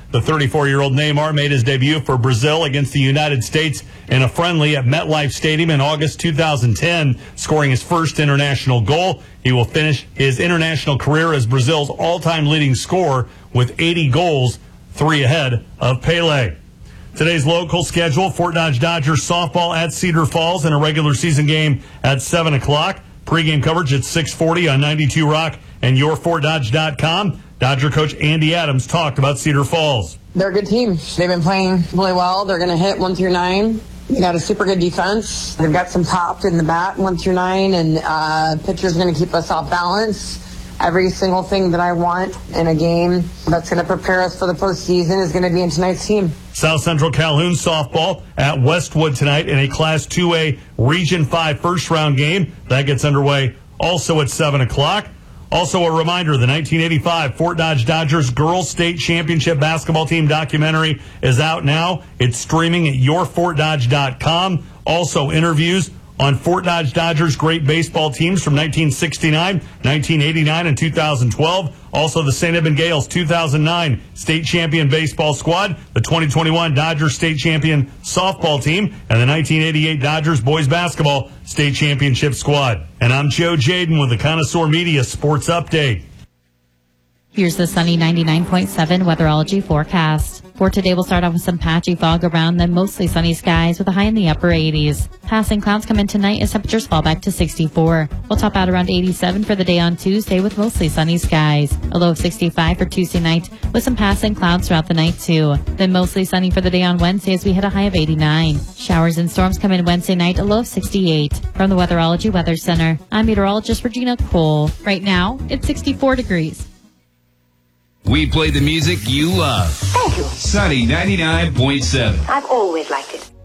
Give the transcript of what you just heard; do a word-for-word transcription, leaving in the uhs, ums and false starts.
The thirty-four-year-old Neymar made his debut for Brazil against the United States in a friendly at MetLife Stadium in August two thousand ten, scoring his first international goal. He will finish his international career as Brazil's all-time leading scorer with eighty goals, three ahead of Pelé. Today's local schedule: Fort Dodge Dodgers softball at Cedar Falls in a regular season game at seven o'clock. Pre-game coverage at six forty on ninety-two Rock and your fort dodge dot com. Dodger coach Andy Adams talked about Cedar Falls. They're a good team. They've been playing really well. They're going to hit one through nine. They got a super good defense. They've got some pop in the bat, one through nine, and uh, pitcher's going to keep us off balance. Every single thing that I want in a game that's going to prepare us for the postseason is going to be in tonight's team. South Central Calhoun softball at Westwood tonight in a Class two A Region five first-round game. That gets underway also at seven o'clock. Also a reminder, the nineteen eighty-five Fort Dodge Dodgers Girls State Championship Basketball Team documentary is out now. It's streaming at your fort dodge dot com. Also interviews on Fort Dodge Dodgers great baseball teams from nineteen sixty-nine, nineteen eighty-nine, and two thousand twelve. Also the Saint Edmund Gales two thousand nine state champion baseball squad, the twenty twenty-one Dodgers state champion softball team, and the nineteen eighty-eight Dodgers boys basketball state championship squad. And I'm Joe Jaden with the Connoisseur Media Sports Update. Here's the sunny ninety-nine point seven Weatherology forecast. For today, we'll start off with some patchy fog around, then mostly sunny skies with a high in the upper eighties. Passing clouds come in tonight as temperatures fall back to sixty-four. We'll top out around eighty-seven for the day on Tuesday with mostly sunny skies. A low of sixty-five for Tuesday night with some passing clouds throughout the night too. Then mostly sunny for the day on Wednesday as we hit a high of eighty-nine. Showers and storms come in Wednesday night, a low of sixty-eight. From the Weatherology Weather Center, I'm meteorologist Regina Cole. Right now, it's sixty-four degrees. We play the music you love. Thank you. Sunny ninety-nine point seven. I've always liked it.